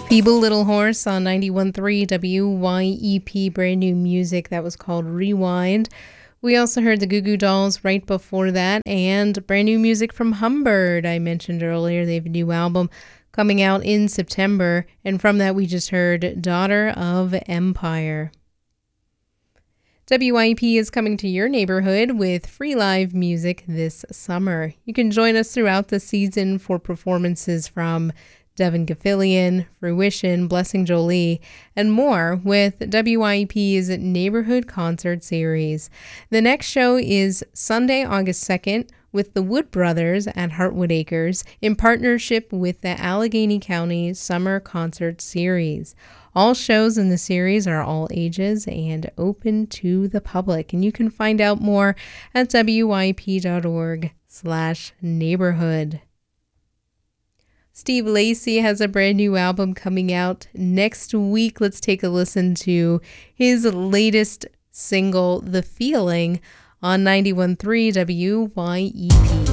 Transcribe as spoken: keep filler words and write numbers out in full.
Feeble Little Horse on ninety-one point three W Y E P, brand new music that was called Rewind. We also heard the Goo Goo Dolls right before that, and brand new music from Humbird. I mentioned earlier they have a new album coming out in September, and from that we just heard Daughter of Empire. W Y E P is coming to your neighborhood with free live music this summer. You can join us throughout the season for performances from Devin Gafillion, Fruition, Blessing Jolie, and more with W Y E P's Neighborhood Concert Series. The next show is Sunday, August second, with the Wood Brothers at Heartwood Acres in partnership with the Allegheny County Summer Concert Series. All shows in the series are all ages and open to the public, and you can find out more at W Y P dot org slash neighborhood. Steve Lacy has a brand new album coming out next week. Let's take a listen to his latest single, The Feeling, on ninety-one point three W Y E P.